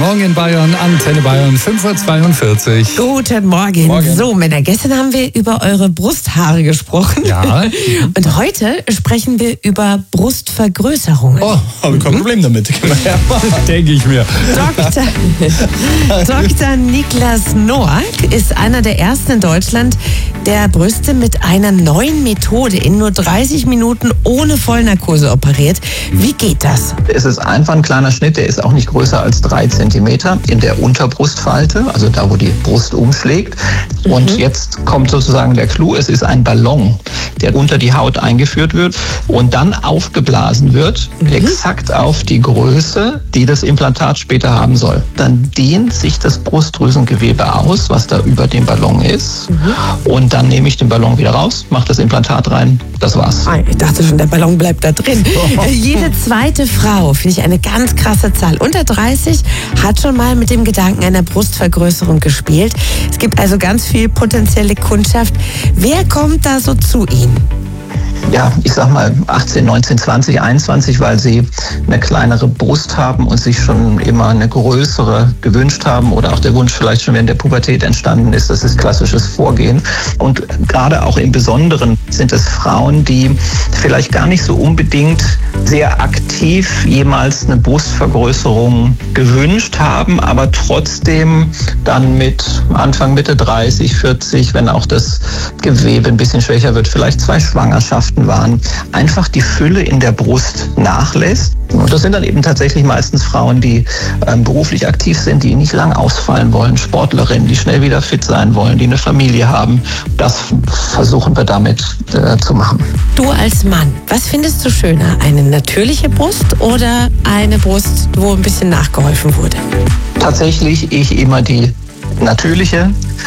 Morgen in Bayern, Antenne Bayern, 5:42 Uhr. Guten Morgen. Morgen. So, Männer, gestern haben wir über eure Brusthaare gesprochen. Ja. Und heute sprechen wir über Brustvergrößerungen. Oh, habe ich kein Problem damit. Denke ich mir. Dr. Niklas Noack ist einer der ersten in Deutschland, der Brüste mit einer neuen Methode in nur 30 Minuten ohne Vollnarkose operiert. Wie geht das? Es ist einfach ein kleiner Schnitt, der ist auch nicht größer als 3 Zentimeter in der Unterbrustfalte, also da, wo die Brust umschlägt. Und jetzt kommt sozusagen der Clou, es ist ein Ballon, der unter die Haut eingeführt wird und dann aufgeblasen wird, exakt auf die Größe, die das Implantat später haben soll. Dann dehnt sich das Brustdrüsengewebe aus, was da über dem Ballon ist. Und dann nehme ich den Ballon wieder raus, mache das Implantat rein, das war's. Ich dachte schon, der Ballon bleibt da drin. Jede zweite Frau, finde ich eine ganz krasse Zahl, unter 30 hat schon mal mit dem Gedanken einer Brustvergrößerung gespielt. Es gibt also ganz viel potenzielle Kundschaft. Wer kommt da so zu Ihnen? Ja, ich sag mal 18, 19, 20, 21, weil sie eine kleinere Brust haben und sich schon immer eine größere gewünscht haben oder auch der Wunsch vielleicht schon während der Pubertät entstanden ist. Das ist klassisches Vorgehen. Und gerade auch im Besonderen sind es Frauen, die vielleicht gar nicht so unbedingt sehr aktiv jemals eine Brustvergrößerung gewünscht haben, aber trotzdem dann mit Anfang, Mitte 30, 40, wenn auch das Gewebe ein bisschen schwächer wird, vielleicht 2 Schwangerschaften waren, einfach die Fülle in der Brust nachlässt. Und das sind dann eben tatsächlich meistens Frauen, die beruflich aktiv sind, die nicht lang ausfallen wollen, Sportlerinnen, die schnell wieder fit sein wollen, die eine Familie haben. Das versuchen wir damit zu machen. Du als Mann, was findest du schöner? Eine natürliche Brust oder eine Brust, wo ein bisschen nachgeholfen wurde? Tatsächlich ich immer die natürliche,